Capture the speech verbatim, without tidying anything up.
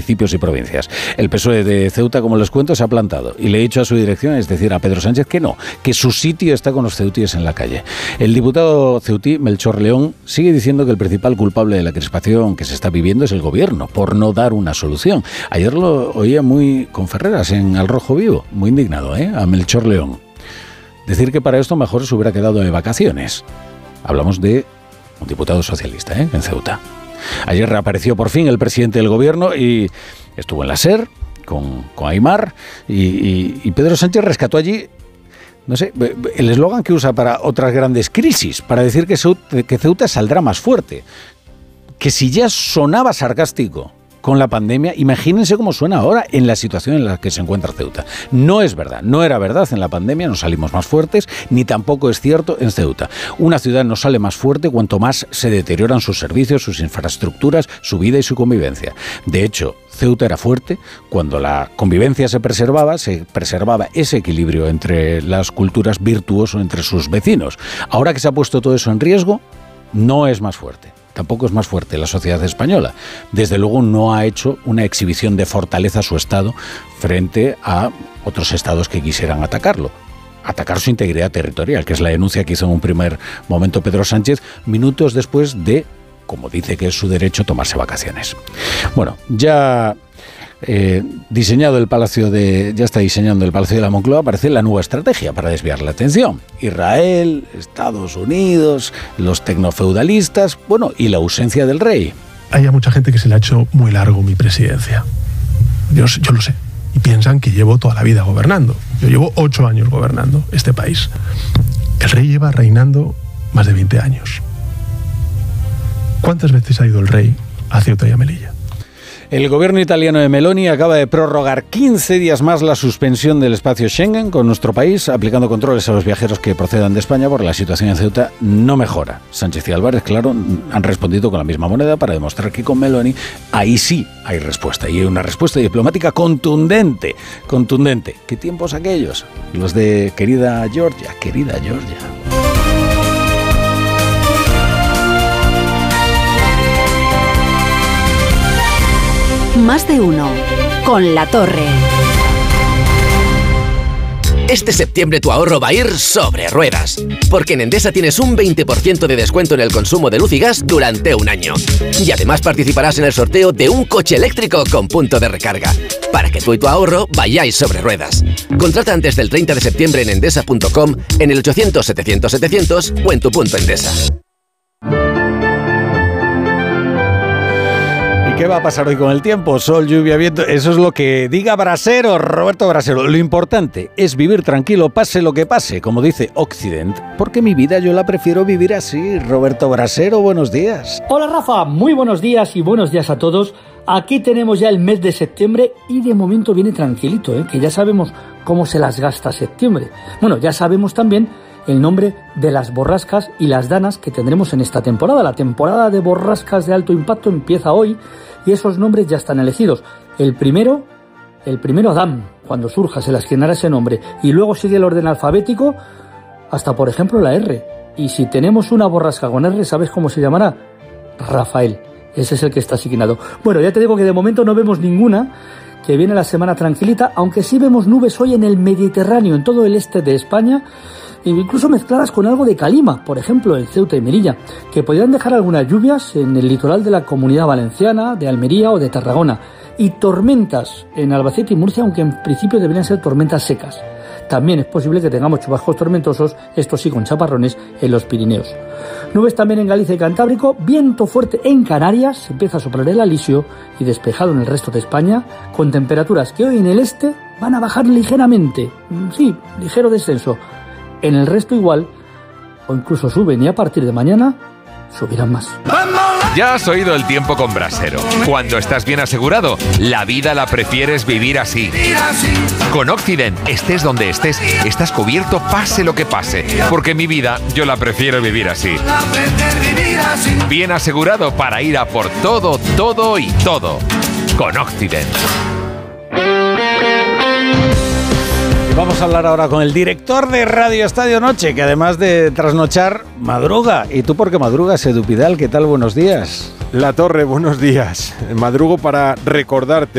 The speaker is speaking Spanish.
municipios y provincias. El P S O E de Ceuta, como les cuento, se ha plantado y le he dicho a su dirección, es decir, a Pedro Sánchez, que no, que su sitio está con los ceutíes en la calle. El diputado ceutí, Melchor León, sigue diciendo que el principal culpable de la crispación que se está viviendo es el gobierno, por no dar una solución. Ayer lo oía muy con Ferreras en Al Rojo Vivo, muy indignado, ¿eh? A Melchor León. Decir que para esto mejor se hubiera quedado de vacaciones. Hablamos de un diputado socialista, ¿eh? En Ceuta. Ayer reapareció por fin el presidente del gobierno y estuvo en la SER con, con Aimar y, y, y Pedro Sánchez rescató allí, no sé, el eslogan que usa para otras grandes crisis, para decir que Ceuta, que Ceuta saldrá más fuerte. Que si ya sonaba sarcástico con la pandemia, imagínense cómo suena ahora en la situación en la que se encuentra Ceuta. No es verdad, no era verdad en la pandemia, no salimos más fuertes, ni tampoco es cierto en Ceuta. Una ciudad no sale más fuerte cuanto más se deterioran sus servicios, sus infraestructuras, su vida y su convivencia. De hecho, Ceuta era fuerte cuando la convivencia se preservaba, se preservaba ese equilibrio entre las culturas virtuoso entre sus vecinos. Ahora que se ha puesto todo eso en riesgo, no es más fuerte. Tampoco es más fuerte la sociedad española. Desde luego no ha hecho una exhibición de fortaleza su Estado frente a otros estados que quisieran atacarlo. Atacar su integridad territorial, que es la denuncia que hizo en un primer momento Pedro Sánchez, minutos después de, como dice que es su derecho, tomarse vacaciones. Bueno, ya... Eh, diseñado el Palacio de, ya está diseñando el Palacio de la Moncloa, aparece la nueva estrategia para desviar la atención. Israel, Estados Unidos, los tecnofeudalistas, bueno, y la ausencia del rey. Hay mucha gente que se le ha hecho muy largo mi presidencia. Yo, yo lo sé. Y piensan que llevo toda la vida gobernando. Yo llevo ocho años gobernando este país. El rey lleva reinando más de veinte años. ¿Cuántas veces ha ido el rey a Ceuta y a Melilla? El gobierno italiano de Meloni acaba de prorrogar quince días más la suspensión del espacio Schengen con nuestro país, aplicando controles a los viajeros que procedan de España porque la situación en Ceuta no mejora. Sánchez y Álvarez, claro, han respondido con la misma moneda para demostrar que con Meloni ahí sí hay respuesta. Y hay una respuesta diplomática contundente, contundente. ¿Qué tiempos aquellos? Los de querida Georgia, querida Georgia. Más de uno, con La Torre. Este septiembre tu ahorro va a ir sobre ruedas, porque en Endesa tienes un veinte por ciento de descuento en el consumo de luz y gas durante un año. Y además participarás en el sorteo de un coche eléctrico con punto de recarga, para que tú y tu ahorro vayáis sobre ruedas. Contrata antes del treinta de septiembre en endesa punto com, en el ochocientos setecientos setecientos o en tu punto Endesa. ¿Qué va a pasar hoy con el tiempo? Sol, lluvia, viento. Eso es lo que diga Brasero, Roberto Brasero. Lo importante es vivir tranquilo, pase lo que pase, como dice Occident, porque mi vida yo la prefiero vivir así. Roberto Brasero, buenos días. Hola Rafa, muy buenos días y buenos días a todos. Aquí tenemos ya el mes de septiembre y de momento viene tranquilito, ¿eh? Que ya sabemos cómo se las gasta septiembre. Bueno, ya sabemos también el nombre de las borrascas y las danas que tendremos en esta temporada. La temporada de borrascas de alto impacto empieza hoy y esos nombres ya están elegidos. El primero, el primero Adam, cuando surja se le asignará ese nombre, y luego sigue el orden alfabético hasta, por ejemplo, la R. Y si tenemos una borrasca con R, ¿sabes cómo se llamará? Rafael. Ese es el que está asignado. Bueno, ya te digo que de momento no vemos ninguna, que viene la semana tranquilita, aunque sí vemos nubes hoy en el Mediterráneo, en todo el este de España, incluso mezcladas con algo de calima, por ejemplo en Ceuta y Melilla, que podrían dejar algunas lluvias en el litoral de la Comunidad Valenciana, de Almería o de Tarragona, y tormentas en Albacete y Murcia, aunque en principio deberían ser tormentas secas. También es posible que tengamos chubascos tormentosos, esto sí con chaparrones, en los Pirineos. Nubes también en Galicia y Cantábrico, viento fuerte en Canarias, se empieza a soplar el alisio y despejado en el resto de España, con temperaturas que hoy en el este van a bajar ligeramente, sí, ligero descenso. En el resto igual, o incluso suben, y a partir de mañana subirán más. Ya has oído el tiempo con Brasero. Cuando estás bien asegurado, la vida la prefieres vivir así. Con Occident, estés donde estés, estás cubierto pase lo que pase. Porque mi vida, yo la prefiero vivir así. Bien asegurado para ir a por todo, todo y todo. Con Occident. Vamos a hablar ahora con el director de Radio Estadio Noche, que además de trasnochar, madruga. ¿Y tú por qué madrugas, Edu Pidal? ¿Qué tal? Buenos días. La Torre, buenos días. Madrugo para recordarte